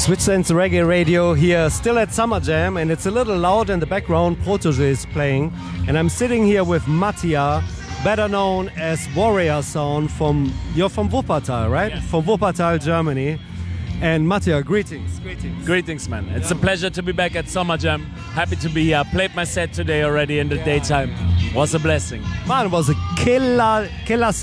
Switch Sense Reggae Radio here, still at Summer Jam, and it's a little loud in the background. Protege is playing, and I'm sitting here with Mattia, better known as Warrior Sound. You're from Wuppertal, right? Yes. From Wuppertal, Germany. And Mattia, greetings. Greetings, man. It's a pleasure to be back at Summer Jam. Happy to be here. Played my set today already in the daytime. Was a blessing. Man, it was a killer